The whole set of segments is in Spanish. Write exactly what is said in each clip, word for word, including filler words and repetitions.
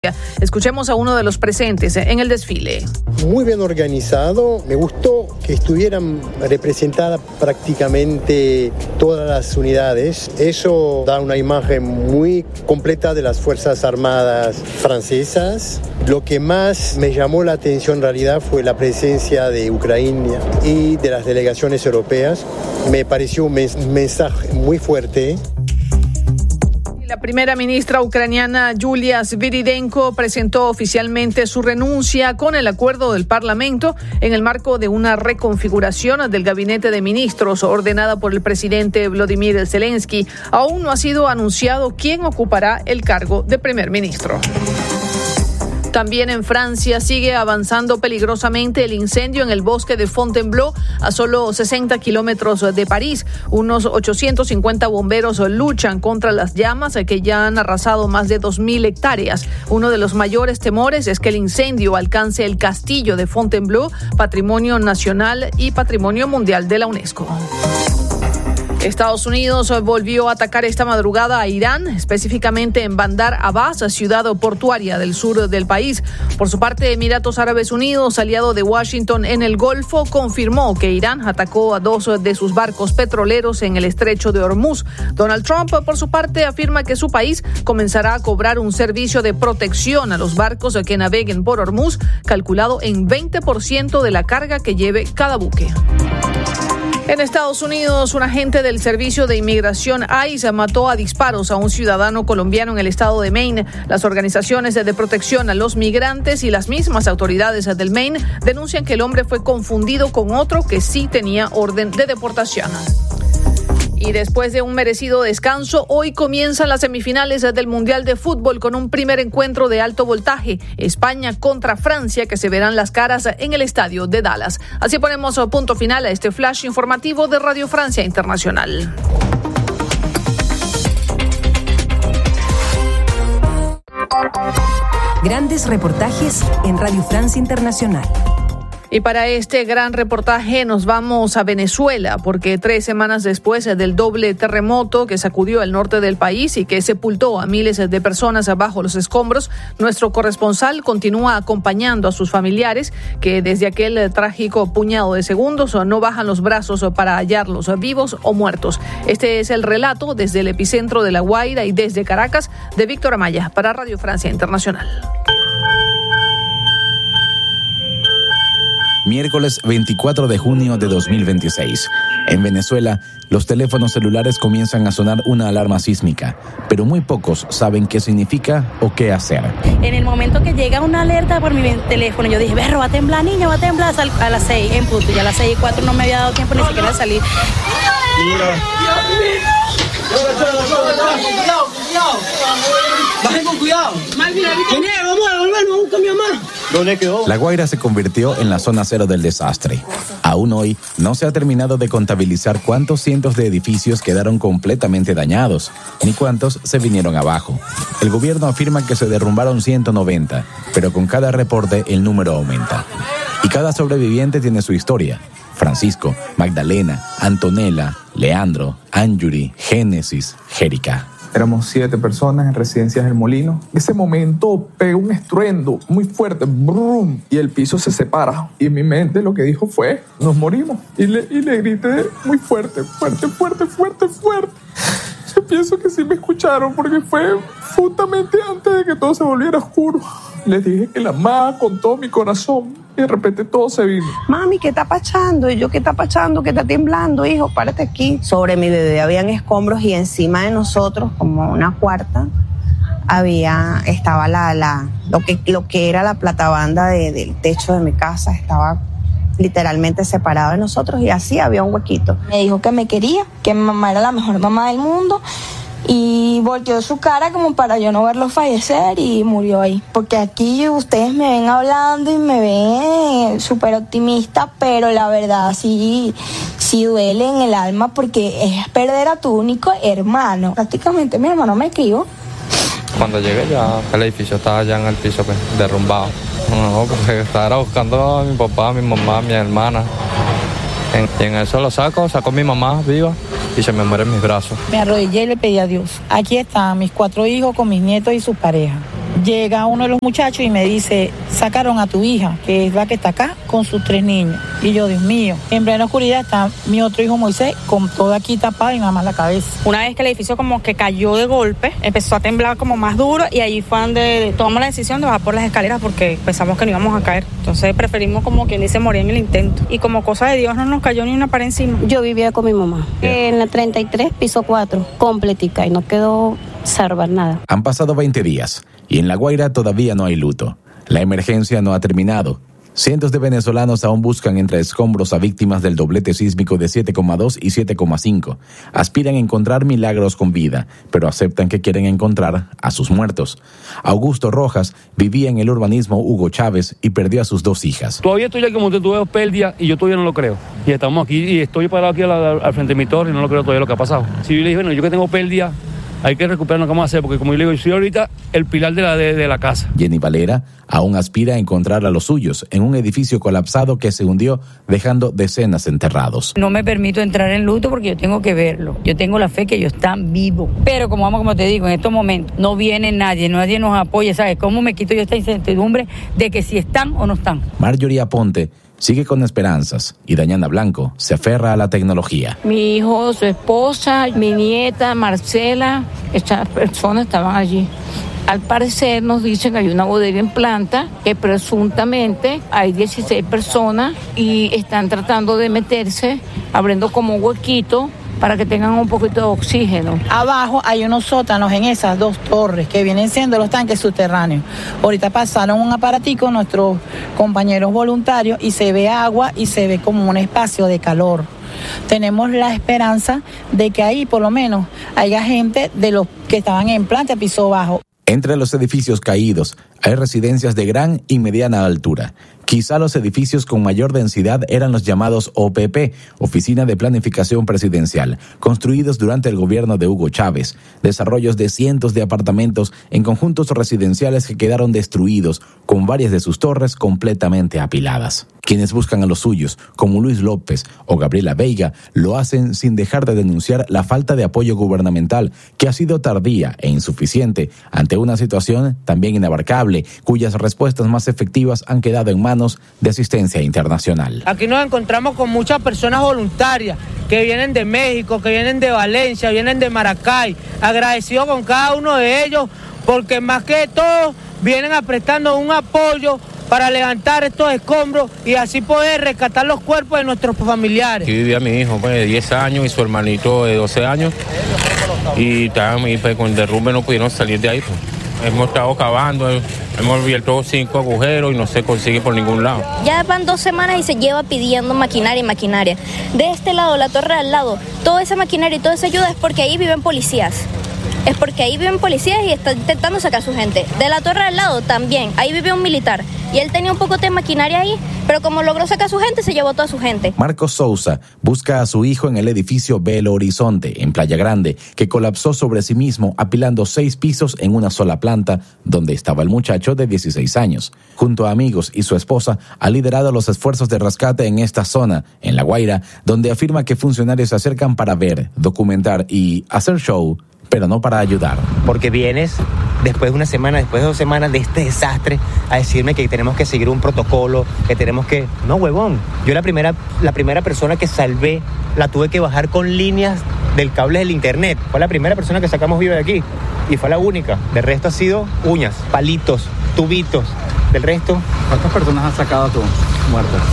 Escuchemos a uno de los presentes en el desfile. Muy bien organizado, me gustó que estuvieran representadas prácticamente todas las unidades. Eso da una imagen muy completa de las Fuerzas Armadas francesas. Lo que más me llamó la atención en realidad fue la presencia de Ucrania y de las delegaciones europeas. Me pareció un mensaje muy fuerte. La primera ministra ucraniana Yulia Sviridenko presentó oficialmente su renuncia con el acuerdo del Parlamento en el marco de una reconfiguración del gabinete de ministros ordenada por el presidente Volodymyr Zelensky. Aún no ha sido anunciado quién ocupará el cargo de primer ministro. También en Francia sigue avanzando peligrosamente el incendio en el bosque de Fontainebleau, a solo sesenta kilómetros de París. Unos ochocientos cincuenta bomberos luchan contra las llamas que ya han arrasado más de dos mil hectáreas. Uno de los mayores temores es que el incendio alcance el castillo de Fontainebleau, patrimonio nacional y patrimonio mundial de la UNESCO. Estados Unidos volvió a atacar esta madrugada a Irán, específicamente en Bandar Abbas, ciudad portuaria del sur del país. Por su parte, Emiratos Árabes Unidos, aliado de Washington en el Golfo, confirmó que Irán atacó a dos de sus barcos petroleros en el estrecho de Hormuz. Donald Trump, por su parte, afirma que su país comenzará a cobrar un servicio de protección a los barcos que naveguen por Hormuz, calculado en veinte por ciento de la carga que lleve cada buque. En Estados Unidos, un agente del Servicio de Inmigración ICE mató a disparos a un ciudadano colombiano en el estado de Maine. Las organizaciones de protección a los migrantes y las mismas autoridades del Maine denuncian que el hombre fue confundido con otro que sí tenía orden de deportación. Y después de un merecido descanso, hoy comienzan las semifinales del Mundial de Fútbol con un primer encuentro de alto voltaje, España contra Francia, que se verán las caras en el estadio de Dallas. Así ponemos punto final a este flash informativo de Radio Francia Internacional. Grandes reportajes en Radio Francia Internacional. Y para este gran reportaje nos vamos a Venezuela, porque tres semanas después del doble terremoto que sacudió el norte del país y que sepultó a miles de personas bajo los escombros, nuestro corresponsal continúa acompañando a sus familiares que desde aquel trágico puñado de segundos no bajan los brazos para hallarlos vivos o muertos. Este es el relato desde el epicentro de La Guaira y desde Caracas de Víctor Amaya para Radio Francia Internacional. Miércoles veinticuatro de junio de dos mil veintiséis. En Venezuela, los teléfonos celulares comienzan a sonar una alarma sísmica, pero muy pocos saben qué significa o qué hacer. En el momento que llega una alerta por mi teléfono, yo dije, berro, va a temblar, niña, va a temblar a las seis en punto. Y a las seis y cuatro no me había dado tiempo ni siquiera de salir. Bajen con cuidado. Vamos a volver, vamos a buscar a mi mamá. ¿Dónde quedó? La Guaira se convirtió en la zona cero del desastre. Aún hoy no se ha terminado de contabilizar cuántos cientos de edificios quedaron completamente dañados, ni cuántos se vinieron abajo. El gobierno afirma que se derrumbaron ciento noventa, pero con cada reporte el número aumenta. Y cada sobreviviente tiene su historia. Francisco, Magdalena, Antonella, Leandro, Anjuri, Génesis, Jerica. Éramos siete personas en Residencias El Molino. En ese momento pegó un estruendo muy fuerte, brum, y el piso se separa. Y en mi mente lo que dijo fue, nos morimos. Y le, y le grité muy fuerte, fuerte, fuerte, fuerte, fuerte. Yo pienso que sí me escucharon porque fue justamente antes de que todo se volviera oscuro. Les dije que la amaba con todo mi corazón. Y de repente todo se vino. Mami, ¿qué está pasando? Y yo, ¿qué está pasando? ¿Qué está temblando, hijo? Párate aquí. Sobre mi bebé habían escombros y encima de nosotros, como una cuarta, había, estaba la, la, lo que, lo que era la platabanda de, del techo de mi casa, estaba literalmente separado de nosotros y así había un huequito. Me dijo que me quería, que mi mamá era la mejor mamá del mundo. Y volteó su cara como para yo no verlo fallecer y murió ahí. Porque aquí ustedes me ven hablando y me ven súper optimista, pero la verdad sí, sí duele en el alma porque es perder a tu único hermano. Prácticamente mi hermano me crió. Cuando llegué ya el edificio estaba ya en el piso pues, derrumbado. No, porque estaba buscando a mi papá, a mi mamá, a mi hermana. En, y en eso lo saco, saco a mi mamá viva y se me muere en mis brazos. Me arrodillé y le pedí a Dios. Aquí están mis cuatro hijos con mis nietos y sus parejas. llega uno de los muchachos y me dice, sacaron a tu hija, que es la que está acá, con sus tres niños. Y yo, Dios mío, en plena oscuridad está mi otro hijo Moisés, con todo aquí tapado y nada más la cabeza. Una vez que el edificio como que cayó de golpe, empezó a temblar como más duro y ahí fue donde tomamos la decisión de bajar por las escaleras porque pensamos que no íbamos a caer. Entonces preferimos como quien dice morir en el intento. Y como cosa de Dios no nos cayó ni una pared encima. Yo vivía con mi mamá en la treinta y tres, piso cuatro, completica, y no quedó salvar nada. Han pasado veinte días y en La Guaira todavía no hay luto. La emergencia no ha terminado. Cientos de venezolanos aún buscan entre escombros a víctimas del doblete sísmico de siete coma dos y siete coma cinco. Aspiran a encontrar milagros con vida, pero aceptan que quieren encontrar a sus muertos. Augusto Rojas vivía en el urbanismo Hugo Chávez y perdió a sus dos hijas. Todavía estoy aquí como te tuve pérdida y yo todavía no lo creo. Y estamos aquí y estoy parado aquí al, al frente de mi torre y no lo creo todavía lo que ha pasado. Si yo le dije, bueno, yo que tengo pérdida, hay que recuperarnos, ¿qué vamos a hacer? Porque como yo le digo, yo soy ahorita el pilar de la, de, de la casa. Jenny Valera aún aspira a encontrar a los suyos en un edificio colapsado que se hundió dejando decenas enterrados. No me permito entrar en luto porque yo tengo que verlo. Yo tengo la fe que ellos están vivos. Pero como vamos, como te digo, en estos momentos no viene nadie, nadie nos apoya, ¿sabes? ¿Cómo me quito yo esta incertidumbre de que si están o no están? Marjorie Aponte sigue con esperanzas y Dañana Blanco se aferra a la tecnología. Mi hijo, su esposa, mi nieta, Marcela, estas personas estaban allí. Al parecer nos dicen que hay una bodega en planta que presuntamente hay dieciséis personas y están tratando de meterse, abriendo como un huequito para que tengan un poquito de oxígeno. Abajo hay unos sótanos en esas dos torres que vienen siendo los tanques subterráneos. Ahorita pasaron un aparatico nuestros compañeros voluntarios y se ve agua y se ve como un espacio de calor. Tenemos la esperanza de que ahí por lo menos haya gente de los que estaban en planta piso bajo. Entre los edificios caídos hay residencias de gran y mediana altura. Quizá los edificios con mayor densidad eran los llamados O P P, Oficina de Planificación Presidencial, construidos durante el gobierno de Hugo Chávez. Desarrollos de cientos de apartamentos en conjuntos residenciales que quedaron destruidos, con varias de sus torres completamente apiladas. Quienes buscan a los suyos, como Luis López o Gabriela Veiga, lo hacen sin dejar de denunciar la falta de apoyo gubernamental, que ha sido tardía e insuficiente ante una situación también inabarcable, cuyas respuestas más efectivas han quedado en manos de asistencia internacional. Aquí nos encontramos con muchas personas voluntarias que vienen de México, que vienen de Valencia, vienen de Maracay, agradecidos con cada uno de ellos, porque más que todo vienen a prestarnos un apoyo para levantar estos escombros y así poder rescatar los cuerpos de nuestros familiares. Aquí vivía mi hijo pues, de diez años y su hermanito de doce años y, y pues, con el derrumbe no pudieron salir de ahí. Pues. Hemos estado cavando, hemos abierto cinco agujeros y no se consigue por ningún lado. Ya van dos semanas y se lleva pidiendo maquinaria y maquinaria. De este lado, la torre al lado, toda esa maquinaria y toda esa ayuda es porque ahí viven policías. Es porque ahí viven policías y están intentando sacar a su gente. De la torre al lado también, ahí vive un militar. Y él tenía un poco de maquinaria ahí, pero como logró sacar a su gente, se llevó toda su gente. Marcos Sousa busca a su hijo en el edificio Belo Horizonte, en Playa Grande, que colapsó sobre sí mismo, apilando seis pisos en una sola planta, donde estaba el muchacho de dieciséis años. Junto a amigos y su esposa, ha liderado los esfuerzos de rescate en esta zona, en La Guaira, donde afirma que funcionarios se acercan para ver, documentar y hacer show, pero no para ayudar. Porque vienes después de una semana, después de dos semanas de este desastre, a decirme que tenemos que seguir un protocolo, que tenemos que... No, huevón. Yo la primera, la primera persona que salvé, la tuve que bajar con líneas del cable del internet. Fue la primera persona que sacamos viva de aquí. Y fue la única. Del resto ha sido uñas, palitos, tubitos. Del resto... ¿Cuántas personas has sacado tú muertas?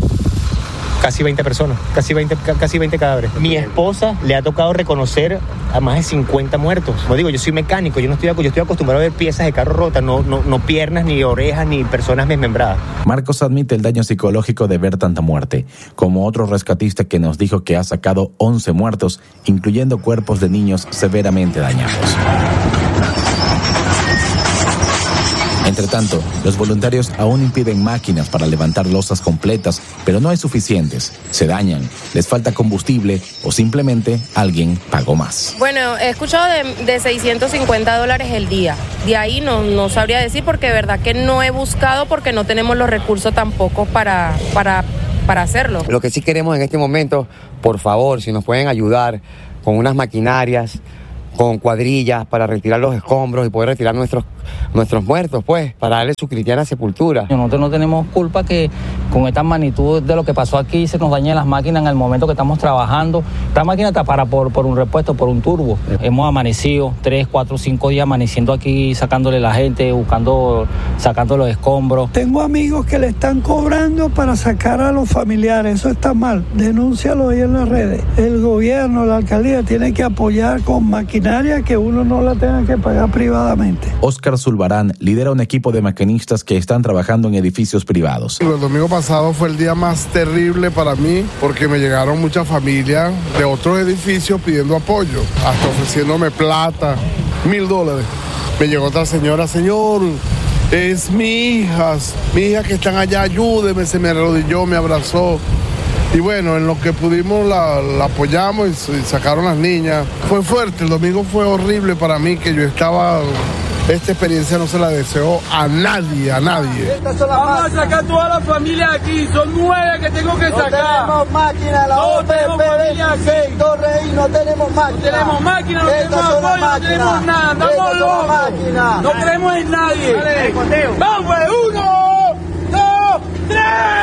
Casi veinte personas, casi veinte, casi veinte cadáveres. Mi esposa le ha tocado reconocer a más de cincuenta muertos. Como digo, yo soy mecánico, yo no estoy, yo estoy acostumbrado a ver piezas de carro rotas, no, no, no piernas, ni orejas, ni personas desmembradas. Marcos admite el daño psicológico de ver tanta muerte, como otro rescatista que nos dijo que ha sacado once muertos, incluyendo cuerpos de niños severamente dañados. Entre tanto, los voluntarios aún impiden máquinas para levantar losas completas, pero no hay suficientes. Se dañan, les falta combustible o simplemente alguien pagó más. Bueno, he escuchado de, de seiscientos cincuenta dólares el día. De ahí no, no sabría decir porque de verdad que no he buscado porque no tenemos los recursos tampoco para, para, para hacerlo. Lo que sí queremos en este momento, por favor, si nos pueden ayudar con unas maquinarias, con cuadrillas para retirar los escombros y poder retirar nuestros nuestros muertos, pues, para darle su cristiana sepultura. Nosotros no tenemos culpa que con esta magnitud de lo que pasó aquí se nos dañen las máquinas en el momento que estamos trabajando. Esta máquina está para por, por un repuesto, por un turbo. Hemos amanecido tres, cuatro, cinco días amaneciendo aquí, sacándole la gente, buscando, sacando los escombros. Tengo amigos que le están cobrando para sacar a los familiares, eso está mal, denúncialo ahí en las redes. El gobierno, la alcaldía tiene que apoyar con maquinaria que uno no la tenga que pagar privadamente. Oscar Zulbarán lidera un equipo de maquinistas que están trabajando en edificios privados. El domingo pasado fue el día más terrible para mí porque me llegaron muchas familias de otros edificios pidiendo apoyo, hasta ofreciéndome plata, mil dólares. Me llegó otra señora, señor, es mi hija, mi hija que están allá, ayúdeme, se me arrodilló, me abrazó. Y bueno, en lo que pudimos la, la apoyamos y, y sacaron las niñas. Fue fuerte, el domingo fue horrible para mí, que yo estaba... Esta experiencia no se la deseo a nadie, a nadie. Vamos a sacar toda la familia aquí, son nueve que tengo que sacar. No tenemos máquina, la O P P veintiséis, Torrey, no tenemos máquina. No tenemos máquina, no tenemos apoyo, no tenemos nada, andamos locos. No creemos en nadie. ¡Vamos, uno, dos, tres!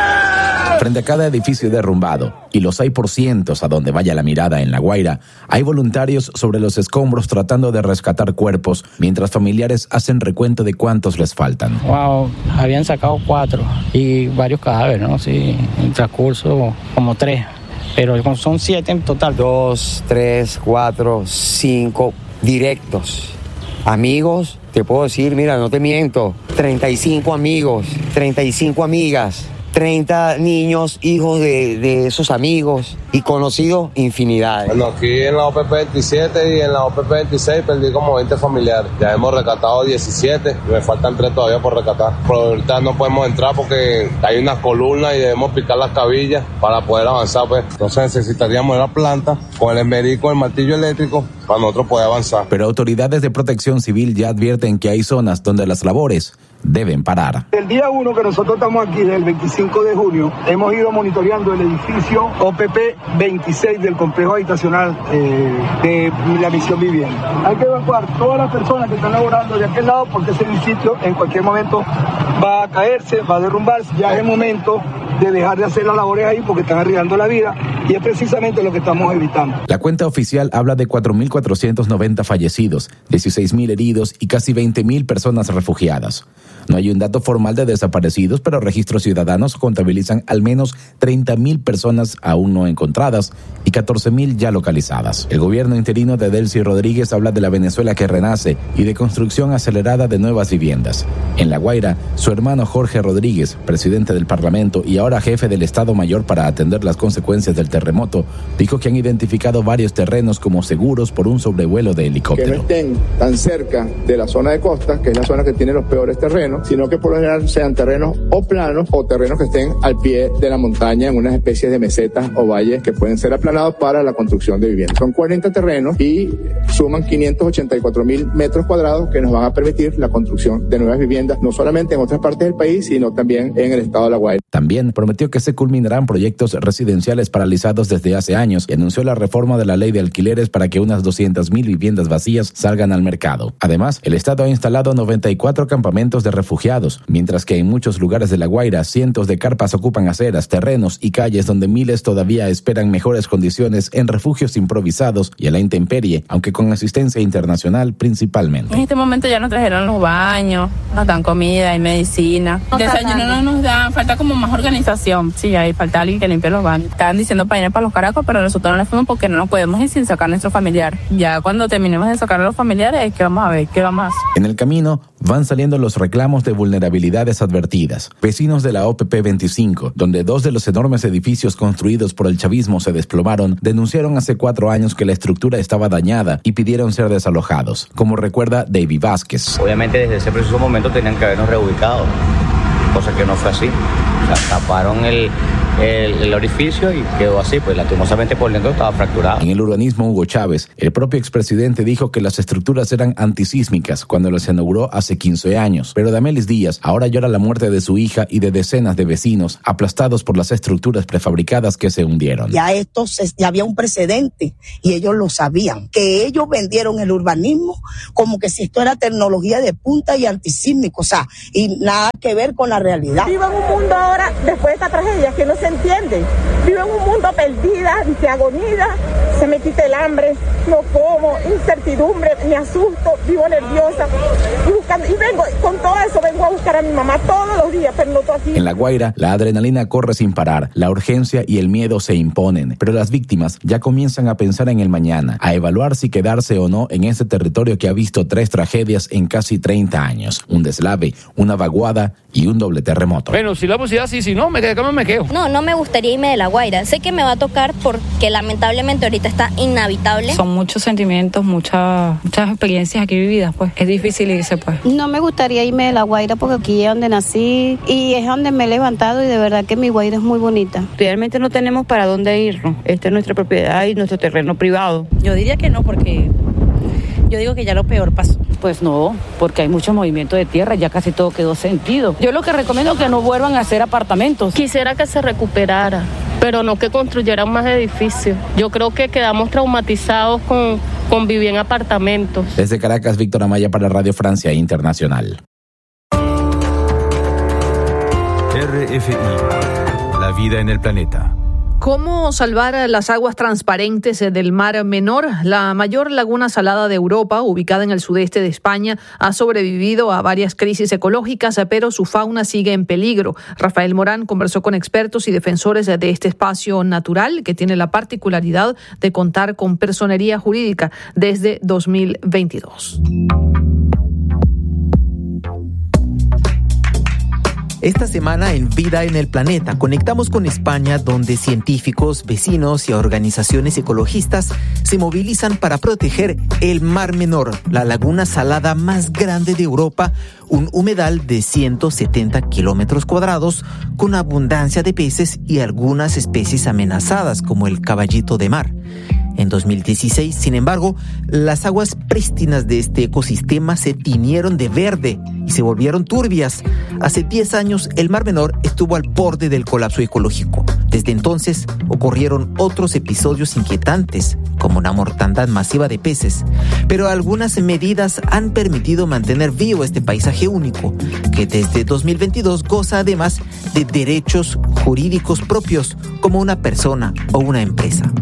Frente a cada edificio derrumbado, y los hay por cientos a donde vaya la mirada en La Guaira, hay voluntarios sobre los escombros tratando de rescatar cuerpos, mientras familiares hacen recuento de cuántos les faltan. Wow, habían sacado cuatro y varios cadáveres, ¿no? Sí, en transcurso como tres, pero son siete en total. Dos, tres, cuatro, cinco directos. Amigos, te puedo decir, mira, no te miento, treinta y cinco amigos, treinta y cinco amigas, treinta niños, hijos de, de esos amigos y conocidos, infinidades. Bueno, aquí en la O P P veintisiete y en la O P P veintiséis perdí como veinte familiares. Ya hemos rescatado diecisiete, me faltan tres todavía por rescatar. Pero ahorita no podemos entrar porque hay unas columnas y debemos picar las cabillas para poder avanzar, pues. Entonces necesitaríamos la planta con el esmerico, el martillo eléctrico, para nosotros poder avanzar. Pero autoridades de protección civil ya advierten que hay zonas donde las labores deben parar. El día uno que nosotros estamos aquí, del veinticinco de junio, hemos ido monitoreando el edificio O P P veintiséis del complejo habitacional eh, de la Misión Vivienda. Hay que evacuar todas las personas que están laborando de aquel lado porque ese edificio en cualquier momento va a caerse, va a derrumbarse. Ya es el momento de dejar de hacer las labores ahí porque están arriesgando la vida y es precisamente lo que estamos evitando. La cuenta oficial habla de cuatro mil cuatrocientos noventa fallecidos, dieciséis mil heridos y casi veinte mil personas refugiadas. No hay un dato formal de desaparecidos, pero registros ciudadanos contabilizan al menos treinta mil personas aún no encontradas y catorce mil ya localizadas. El gobierno interino de Delcy Rodríguez habla de la Venezuela que renace y de construcción acelerada de nuevas viviendas. En La Guaira, su hermano Jorge Rodríguez, presidente del Parlamento y ahora jefe del Estado Mayor para atender las consecuencias del terremoto, dijo que han identificado varios terrenos como seguros por un sobrevuelo de helicóptero. Que no estén tan cerca de la zona de costa, que es la zona que tiene los peores terrenos, sino que por lo general sean terrenos o planos o terrenos que estén al pie de la montaña en unas especies de mesetas o valles que pueden ser aplanados para la construcción de viviendas. Son cuarenta terrenos y suman quinientos ochenta y cuatro mil metros cuadrados que nos van a permitir la construcción de nuevas viviendas, no solamente en otras partes del país, sino también en el estado de La Guaira. También prometió que se culminarán proyectos residenciales paralizados desde hace años y anunció la reforma de la ley de alquileres para que unas doscientas mil viviendas vacías salgan al mercado. Además, el Estado ha instalado noventa y cuatro campamentos de refugiados, mientras que en muchos lugares de La Guaira cientos de carpas ocupan aceras, terrenos y calles donde miles todavía esperan mejores condiciones en refugios improvisados y a la intemperie, aunque con asistencia internacional principalmente. En este momento ya nos trajeron los baños, nos dan comida y medicina. Desayuno no nos dan, falta como más organización. Sí, hay falta alguien que limpie los baños. Estaban diciendo para ir para los Caracos, pero nosotros no les fuimos porque no nos podemos ir sin sacar a nuestro familiar. Ya cuando terminemos de sacar a los familiares, ¿qué vamos a ver? ¿Qué vamos a hacer? En el camino van saliendo los reclamos de vulnerabilidades advertidas. Vecinos de la O P P veinticinco, donde dos de los enormes edificios construidos por el chavismo se desplomaron, denunciaron hace cuatro años que la estructura estaba dañada y pidieron ser desalojados, como recuerda David Vázquez. Obviamente desde ese preciso momento tenían que habernos reubicado, cosa que no fue así. O sea, taparon el, el, el orificio y quedó así, pues lastimosamente por dentro estaba fracturado. En el urbanismo, Hugo Chávez, el propio expresidente, dijo que las estructuras eran antisísmicas cuando las inauguró hace quince años. Pero Damelis Díaz ahora llora la muerte de su hija y de decenas de vecinos aplastados por las estructuras prefabricadas que se hundieron. Ya esto se, ya había un precedente y ellos lo sabían, que ellos vendieron el urbanismo como que si esto era tecnología de punta y antisísmico, o sea, y nada que ver con la realidad. Vivo en un mundo ahora, después de esta tragedia, que no se entiende. Vivo en un mundo perdida, de agonía, se me quita el hambre, no como, incertidumbre, me asusto, vivo nerviosa y, buscando, y vengo, con todo eso vengo a buscar a mi mamá todos los días, pero no estoy aquí. En La Guaira, la adrenalina corre sin parar, la urgencia y el miedo se imponen, pero las víctimas ya comienzan a pensar en el mañana, a evaluar si quedarse o no en ese territorio que ha visto tres tragedias en casi treinta años, un deslave, una vaguada y un doble terremoto. Bueno, si la posibilidad sí, si no, me quedo, me quedo. No, no me gustaría irme de La Guaira. Sé que me va a tocar porque lamentablemente ahorita está inhabitable. Son muchos sentimientos, muchas, muchas experiencias aquí vividas, pues. Es difícil irse, pues. No me gustaría irme de La Guaira porque aquí es donde nací y es donde me he levantado y de verdad que mi Guaira es muy bonita. Realmente no tenemos para dónde irnos. Esta es nuestra propiedad y nuestro terreno privado. Yo diría que no porque yo digo que ya lo peor pasó. Pues no, porque hay mucho movimiento de tierra, ya casi todo quedó sentido. Yo lo que recomiendo es que no vuelvan a hacer apartamentos. Quisiera que se recuperara, pero no que construyeran más edificios. Yo creo que quedamos traumatizados con, con vivir en apartamentos. Desde Caracas, Víctor Amaya para Radio Francia Internacional. R F I, la vida en el planeta. ¿Cómo salvar las aguas transparentes del Mar Menor? La mayor laguna salada de Europa, ubicada en el sudeste de España, ha sobrevivido a varias crisis ecológicas, pero su fauna sigue en peligro. Rafael Morán conversó con expertos y defensores de este espacio natural, que tiene la particularidad de contar con personería jurídica desde dos mil veintidós. Esta semana en Vida en el Planeta conectamos con España, donde científicos, vecinos y organizaciones ecologistas se movilizan para proteger el Mar Menor, la laguna salada más grande de Europa, un humedal de ciento setenta kilómetros cuadrados con abundancia de peces y algunas especies amenazadas como el caballito de mar. En dos mil dieciséis, sin embargo, las aguas prístinas de este ecosistema se tiñeron de verde y se volvieron turbias. Hace diez años, el Mar Menor estuvo al borde del colapso ecológico. Desde entonces, ocurrieron otros episodios inquietantes, como una mortandad masiva de peces. Pero algunas medidas han permitido mantener vivo este paisaje único, que desde dos mil veintidós goza además de derechos jurídicos propios, como una persona o una empresa.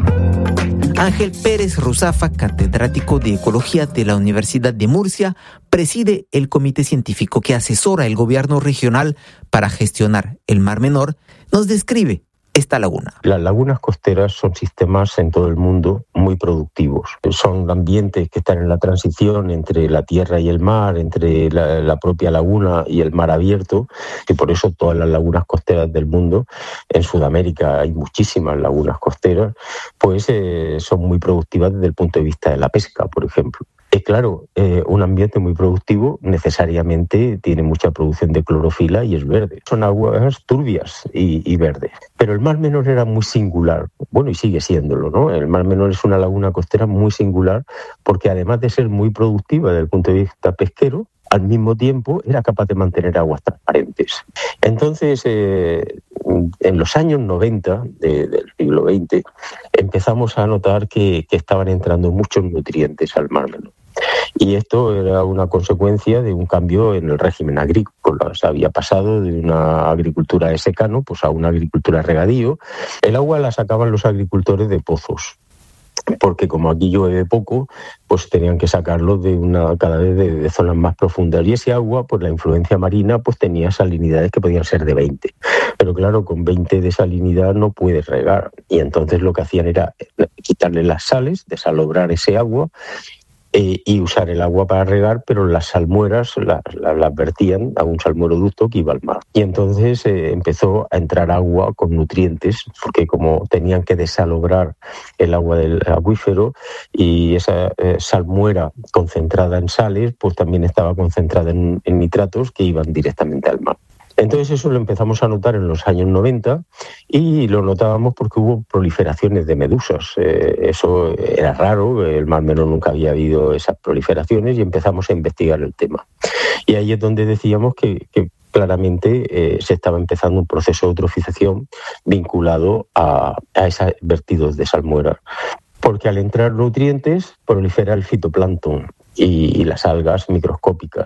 Ángel Pérez Ruzafa, catedrático de Ecología de la Universidad de Murcia, preside el comité científico que asesora el gobierno regional para gestionar el Mar Menor, nos describe esta laguna. Las lagunas costeras son sistemas en todo el mundo muy productivos. Son ambientes que están en la transición entre la tierra y el mar, entre la, la propia laguna y el mar abierto, y por eso todas las lagunas costeras del mundo, en Sudamérica hay muchísimas lagunas costeras, pues eh, son muy productivas desde el punto de vista de la pesca, por ejemplo. Y claro, eh, un ambiente muy productivo necesariamente tiene mucha producción de clorofila y es verde. Son aguas turbias y, y verdes. Pero el Mar Menor era muy singular, bueno, y sigue siéndolo, ¿no? El Mar Menor es una laguna costera muy singular porque además de ser muy productiva desde el punto de vista pesquero, al mismo tiempo era capaz de mantener aguas transparentes. Entonces, eh, en los años noventa de, del siglo veinte, empezamos a notar que, que estaban entrando muchos nutrientes al Mar Menor. Y esto era una consecuencia de un cambio en el régimen agrícola. Se había pasado de una agricultura de secano pues a una agricultura de regadío. El agua la sacaban los agricultores de pozos, porque como aquí llueve poco, pues tenían que sacarlo de una cada vez de, de zonas más profundas. Y ese agua, pues la influencia marina, pues tenía salinidades que podían ser de veinte. Pero claro, con veinte de salinidad no puedes regar. Y entonces lo que hacían era quitarle las sales, desalobrar ese agua, Eh, y usar el agua para regar, pero las salmueras las la, la vertían a un salmueroducto que iba al mar. Y entonces eh, empezó a entrar agua con nutrientes, porque como tenían que desalobrar el agua del acuífero, y esa eh, salmuera concentrada en sales, pues también estaba concentrada en, en nitratos que iban directamente al mar. Entonces eso lo empezamos a notar en los años noventa y lo notábamos porque hubo proliferaciones de medusas. Eh, eso era raro, el Mar Menor nunca había habido esas proliferaciones y empezamos a investigar el tema. Y ahí es donde decíamos que, que claramente eh, se estaba empezando un proceso de eutrofización vinculado a, a esos vertidos de salmuera. Porque al entrar nutrientes prolifera el fitoplancton y, y las algas microscópicas.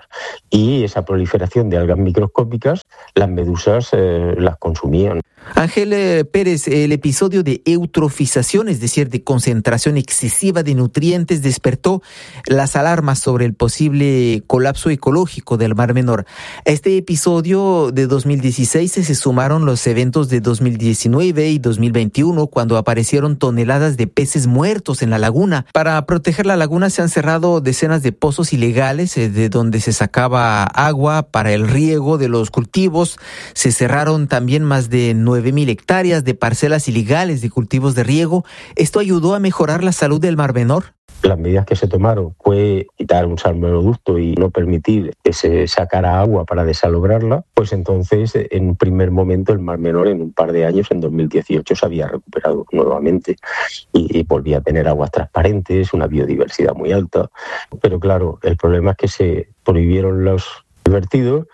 Y esa proliferación de algas microscópicas, las medusas eh, las consumían. Ángel eh, Pérez, el episodio de eutrofización, es decir, de concentración excesiva de nutrientes, despertó las alarmas sobre el posible colapso ecológico del Mar Menor. A este episodio de dos mil dieciséis se sumaron los eventos de dos mil diecinueve y dos mil veintiuno, cuando aparecieron toneladas de peces muertos en la laguna. Para proteger la laguna se han cerrado decenas de pozos ilegales eh, de donde se sacaba agua para el riego de los cultivos. Se cerraron también más de nueve mil hectáreas de parcelas ilegales de cultivos de riego. ¿Esto ayudó a mejorar la salud del Mar Menor? Las medidas que se tomaron fue quitar un salmoreducto y no permitir que se sacara agua para desalobrarla, pues entonces en un primer momento el Mar Menor en un par de años, en dos mil dieciocho, se había recuperado nuevamente y, y volvía a tener aguas transparentes, una biodiversidad muy alta. Pero claro, el problema es que se prohibieron los vertidos,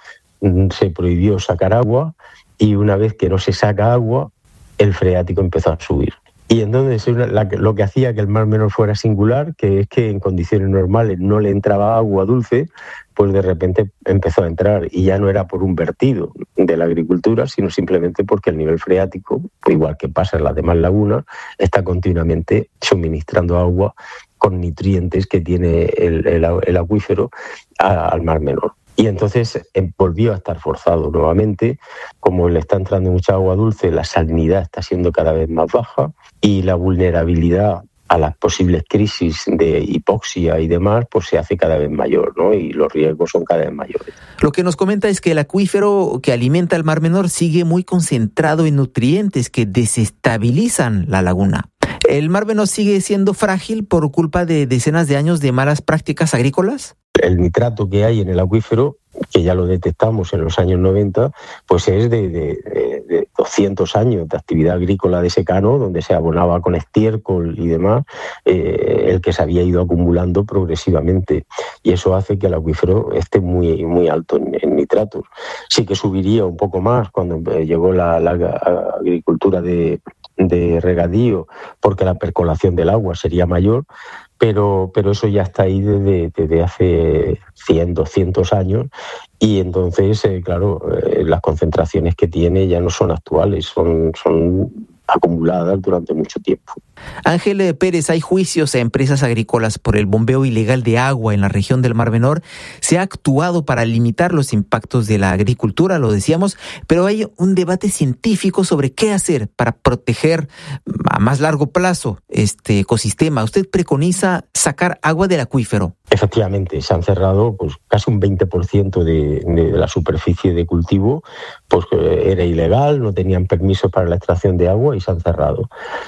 se prohibió sacar agua y una vez que no se saca agua, el freático empezó a subir. Y entonces lo que hacía que el Mar Menor fuera singular, que es que en condiciones normales no le entraba agua dulce, pues de repente empezó a entrar y ya no era por un vertido de la agricultura, sino simplemente porque el nivel freático, igual que pasa en las demás lagunas, está continuamente suministrando agua con nutrientes que tiene el, el, el acuífero a, al Mar Menor. Y entonces eh, volvió a estar forzado nuevamente. Como le está entrando mucha agua dulce, la salinidad está siendo cada vez más baja y la vulnerabilidad a las posibles crisis de hipoxia y demás, pues se hace cada vez mayor, ¿no? Y los riesgos son cada vez mayores. Lo que nos comenta es que el acuífero que alimenta el Mar Menor sigue muy concentrado en nutrientes que desestabilizan la laguna. ¿El Mar Menor sigue siendo frágil por culpa de decenas de años de malas prácticas agrícolas? El nitrato que hay en el acuífero, que ya lo detectamos en los años noventa, pues es de, de, de doscientos años de actividad agrícola de secano, donde se abonaba con estiércol y demás, eh, el que se había ido acumulando progresivamente. Y eso hace que el acuífero esté muy, muy alto en, en nitratos. Sí que subiría un poco más cuando llegó la, la agricultura de, de regadío, porque la percolación del agua sería mayor, Pero, pero eso ya está ahí desde, desde hace cien, doscientos años y entonces, eh, claro, eh, las concentraciones que tiene ya no son actuales, son, son acumuladas durante mucho tiempo. Ángel Pérez, hay juicios a empresas agrícolas por el bombeo ilegal de agua en la región del Mar Menor. Se ha actuado para limitar los impactos de la agricultura, lo decíamos, pero hay un debate científico sobre qué hacer para proteger a más largo plazo este ecosistema. ¿Usted preconiza sacar agua del acuífero? Efectivamente, se han cerrado pues casi un veinte por ciento de, de la superficie de cultivo, pues era ilegal, no tenían permiso para la extracción de agua y se han cerrado.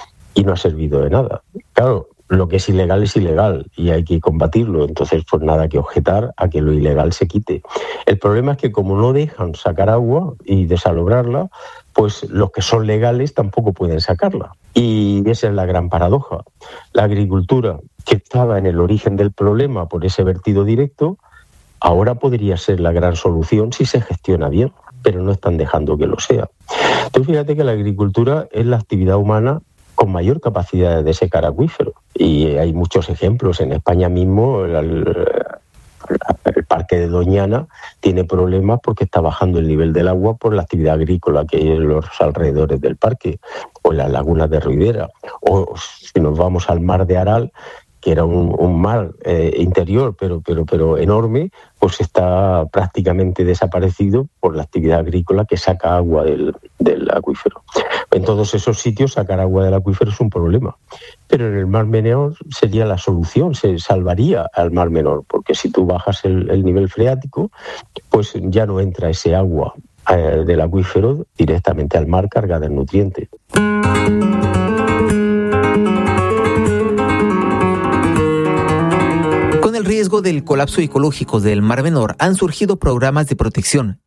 Y no ha servido de nada. Claro, lo que es ilegal es ilegal y hay que combatirlo. Entonces, pues nada que objetar a que lo ilegal se quite. El problema es que como no dejan sacar agua y desalobrarla, pues los que son legales tampoco pueden sacarla. Y esa es la gran paradoja. La agricultura, que estaba en el origen del problema por ese vertido directo, ahora podría ser la gran solución si se gestiona bien, pero no están dejando que lo sea. Entonces, fíjate que la agricultura es la actividad humana con mayor capacidad de secar acuíferos. Y hay muchos ejemplos. En España mismo, el, el parque de Doñana tiene problemas porque está bajando el nivel del agua por la actividad agrícola que hay en los alrededores del parque, o en las lagunas de Ribera. O si nos vamos al mar de Aral, que era un, un mar eh, interior, pero, pero, pero enorme, pues está prácticamente desaparecido por la actividad agrícola que saca agua del, del acuífero. En todos esos sitios sacar agua del acuífero es un problema. Pero en el Mar Menor sería la solución, se salvaría al Mar Menor, porque si tú bajas el, el nivel freático, pues ya no entra ese agua eh, del acuífero directamente al mar cargada en nutrientes. Con el riesgo del colapso ecológico del Mar Menor han surgido programas de protección.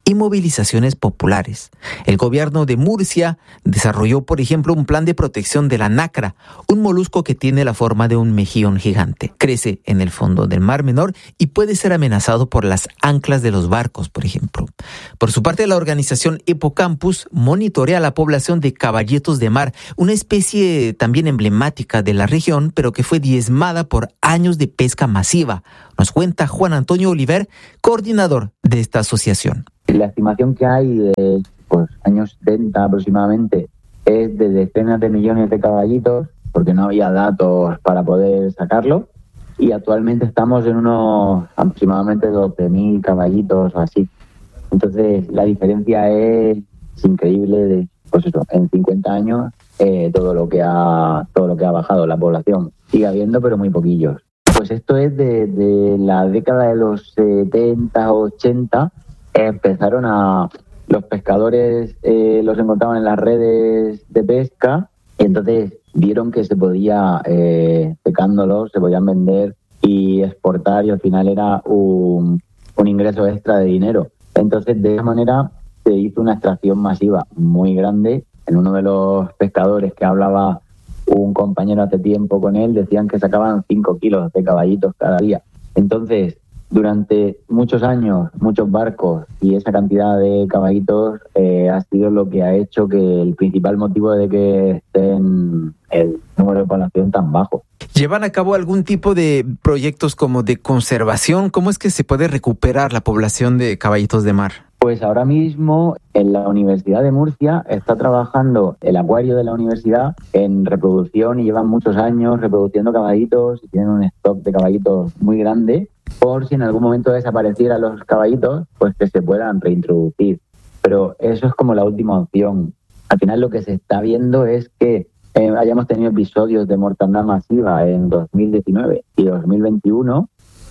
y movilizaciones populares. El gobierno de Murcia desarrolló, por ejemplo, un plan de protección de la nacra, un molusco que tiene la forma de un mejillón gigante. Crece en el fondo del Mar Menor y puede ser amenazado por las anclas de los barcos, por ejemplo. Por su parte, la organización Epocampus monitorea la población de caballitos de mar, una especie también emblemática de la región, pero que fue diezmada por años de pesca masiva. Nos cuenta Juan Antonio Oliver, coordinador de esta asociación. La estimación que hay de pues, años setenta aproximadamente es de decenas de millones de caballitos, porque no había datos para poder sacarlo, y actualmente estamos en unos aproximadamente doce mil caballitos o así. Entonces la diferencia es increíble, de, pues eso, en cincuenta años eh, todo lo que ha todo lo que ha bajado la población. Sigue habiendo, pero muy poquillos. Pues esto es de, de la década de los setenta, ochenta. Empezaron a... Los pescadores eh, los encontraban en las redes de pesca y entonces vieron que se podía, eh, secándolos, se podían vender y exportar, y al final era un, un ingreso extra de dinero. Entonces, de esa manera se hizo una extracción masiva muy grande. En uno de los pescadores que hablaba un compañero hace tiempo con él, decían que sacaban cinco kilos de caballitos cada día. Entonces, durante muchos años, muchos barcos y esa cantidad de caballitos eh, ha sido lo que ha hecho que el principal motivo de que estén el número de población tan bajo. ¿Llevan a cabo algún tipo de proyectos como de conservación? ¿Cómo es que se puede recuperar la población de caballitos de mar? Pues ahora mismo en la Universidad de Murcia está trabajando el acuario de la universidad en reproducción y llevan muchos años reproduciendo caballitos y tienen un stock de caballitos muy grande, por si en algún momento desaparecieran los caballitos, pues que se puedan reintroducir. Pero eso es como la última opción. Al final lo que se está viendo es que eh, hayamos tenido episodios de mortandad masiva en dos mil diecinueve y dos mil veintiuno,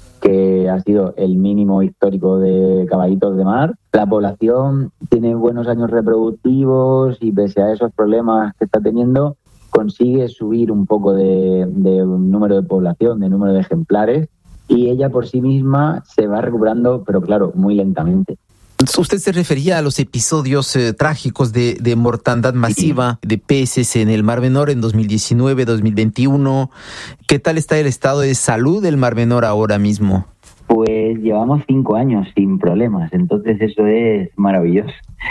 que ha sido el mínimo histórico de caballitos de mar. La población tiene buenos años reproductivos y pese a esos problemas que está teniendo, consigue subir un poco de, de número de población, de número de ejemplares, y ella por sí misma se va recuperando, pero claro, muy lentamente. Usted se refería a los episodios eh, trágicos de, de mortandad masiva de peces en el Mar Menor en dos mil diecinueve, dos mil veintiuno. ¿Qué tal está el estado de salud del Mar Menor ahora mismo? Pues llevamos cinco años sin problemas, entonces eso es maravilloso,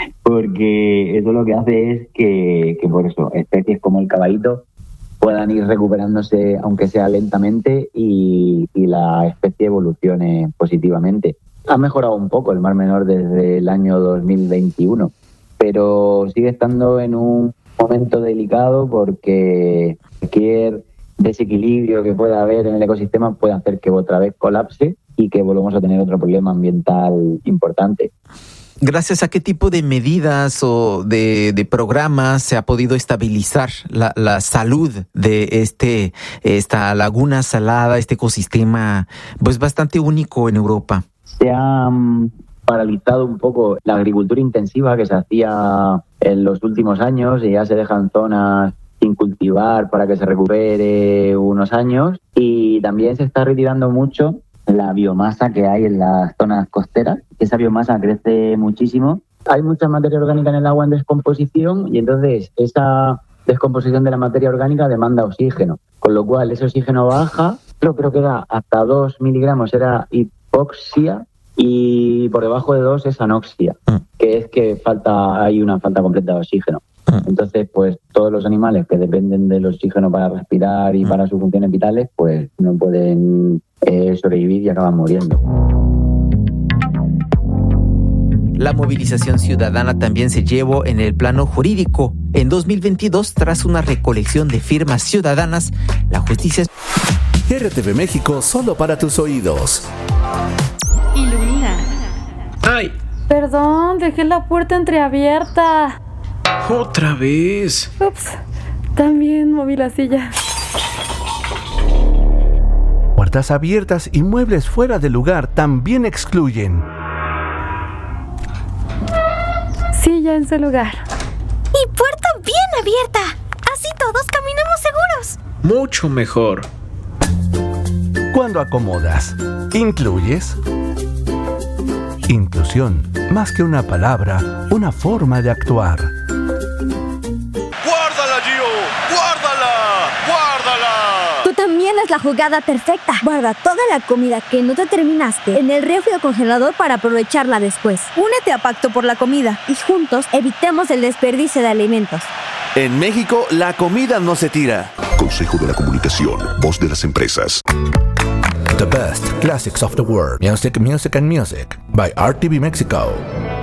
porque eso lo que hace es que, que por eso, especies como el caballito puedan ir recuperándose, aunque sea lentamente, y, y la especie evolucione positivamente. Ha mejorado un poco el Mar Menor desde el año dos mil veintiuno, pero sigue estando en un momento delicado porque cualquier desequilibrio que pueda haber en el ecosistema puede hacer que otra vez colapse y que volvamos a tener otro problema ambiental importante. ¿Gracias a qué tipo de medidas o de, de programas se ha podido estabilizar la, la salud de este esta laguna salada, este ecosistema pues bastante único en Europa? Se ha um, paralizado un poco la agricultura intensiva que se hacía en los últimos años y ya se dejan zonas sin cultivar para que se recupere unos años, y también se está retirando mucho la biomasa que hay en las zonas costeras. Esa biomasa crece muchísimo. Hay mucha materia orgánica en el agua en descomposición y entonces esa descomposición de la materia orgánica demanda oxígeno, con lo cual ese oxígeno baja, creo, creo que da hasta dos miligramos, era hipoxia, y por debajo de dos es anoxia, que es que falta hay una falta completa de oxígeno. Entonces, pues todos los animales que dependen del oxígeno para respirar y para sus funciones vitales, pues no pueden eh, sobrevivir y acaban muriendo. La movilización ciudadana también se llevó en el plano jurídico. En dos mil veintidós, tras una recolección de firmas ciudadanas, la justicia... R T V México, solo para tus oídos. Ilumina. ¡Ay! Perdón, dejé la puerta entreabierta. ¿Otra vez? Ups, también moví la silla. Puertas abiertas y muebles fuera de lugar también excluyen. Silla en su lugar. Y puerta bien abierta. Así todos caminamos seguros. Mucho mejor. Cuando acomodas, incluyes. Inclusión. más que una palabra, una forma de actuar. ¡Guárdala, Gio! ¡Guárdala! ¡Guárdala! Tú también es la jugada perfecta. Guarda toda la comida que no te terminaste en el refri o congelador para aprovecharla después. Únete a Pacto por la Comida y juntos evitemos el desperdicio de alimentos. En México, la comida no se tira. Consejo de la Comunicación, voz de las empresas. The best classics of the world. Music, music and music by R T V Mexico.